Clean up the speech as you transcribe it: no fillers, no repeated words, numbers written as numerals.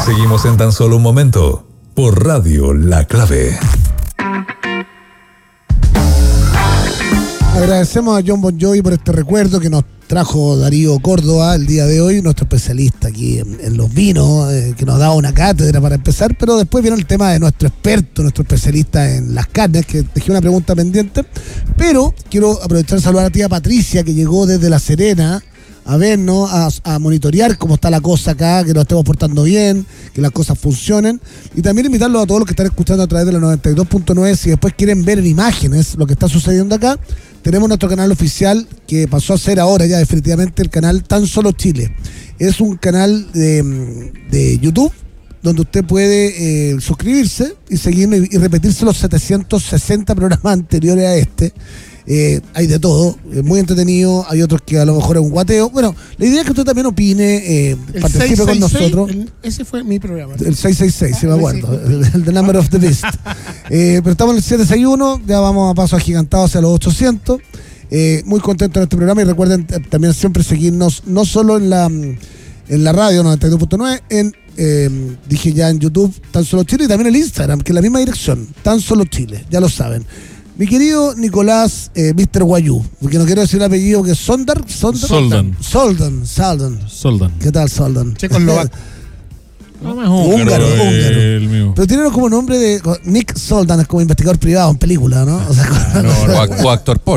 Seguimos en tan solo un momento por Radio La Clave. Agradecemos a John Bon Jovi por este recuerdo que nos trajo Darío Córdoba el día de hoy, nuestro especialista aquí en los vinos, que nos daba una cátedra para empezar, pero después viene el tema de nuestro experto, nuestro especialista en las carnes, que dejé una pregunta pendiente, pero quiero aprovechar y saludar a tía Patricia, que llegó desde La Serena a vernos, a monitorear cómo está la cosa acá, que nos estemos portando bien, que las cosas funcionen, y también invitarlos a todos los que están escuchando a través de la 92.9, si después quieren ver en imágenes lo que está sucediendo acá. Tenemos nuestro canal oficial, que pasó a ser ahora ya definitivamente el canal Tan Solo Chile. Es un canal de YouTube donde usted puede suscribirse y seguirnos y repetirse los 760 programas anteriores a este. Hay de todo, muy entretenido. Hay otros que a lo mejor es un guateo. Bueno, la idea es que usted también opine, participe con nosotros. Ese fue mi programa. El 666, si me acuerdo, el The Number of the Beast. Pero estamos en el 761, ya vamos a paso agigantado hacia los 800. Muy contento de este programa, y recuerden también siempre seguirnos, no solo en la radio 92.9, dije ya en YouTube, Tan Solo Chile, y también en el Instagram, que es la misma dirección, Tan Solo Chile, ya lo saben. Mi querido Nicolás Mr. Guayú, porque no quiero decir el apellido, que es Soldan. ¿Qué tal, Soldan? Checoslovaco. No, es húngaro. Pero tiene como nombre de Nick Soldan, es como investigador privado en película, ¿no? O sea, o actor porno.